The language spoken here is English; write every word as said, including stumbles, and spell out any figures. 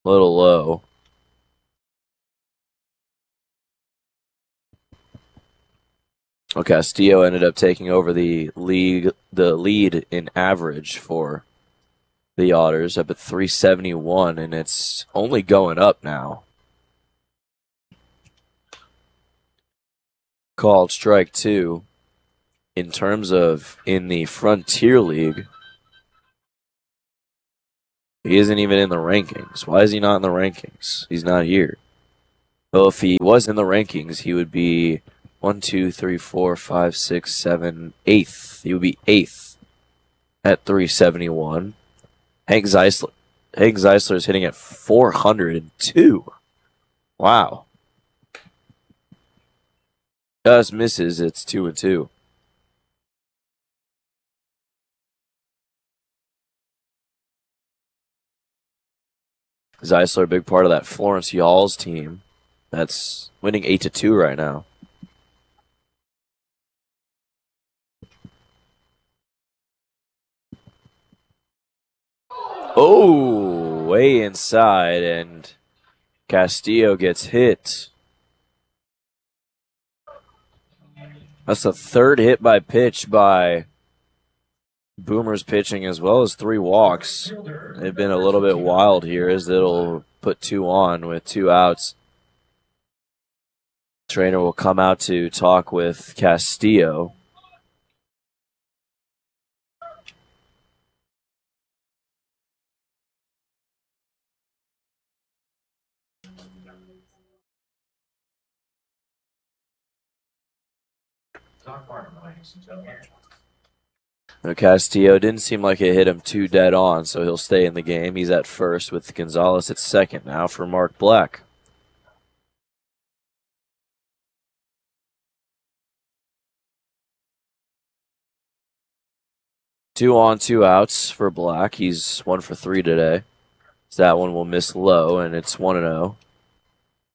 A little low. Well, Castillo ended up taking over the league, the lead in average for the Otters, up at three seventy-one, and it's only going up now. Called strike two. In terms of in the Frontier League, he isn't even in the rankings. Why is he not in the rankings? He's not here. Well, if he was in the rankings, he would be one, two, three, four, five, six, seven, eighth. He would be eighth at three seventy-one. Hank Zeisler, Hank Zeisler is hitting at four hundred two. Wow. Just misses. It's two and two. Zeisler, a big part of that Florence Y'alls team that's winning eight to two right now. Oh, way inside, and Castillo gets hit. That's the third hit by pitch by Boomer's pitching, as well as three walks. They've been a little bit wild here as it'll put two on with two outs. Trainer will come out to talk with Castillo. Now Castillo didn't seem like it hit him too dead on, so he'll stay in the game. He's at first with Gonzalez at second now for Mark Black. Two on, two outs for Black. He's one for three today. So that one will miss low, and it's one and oh.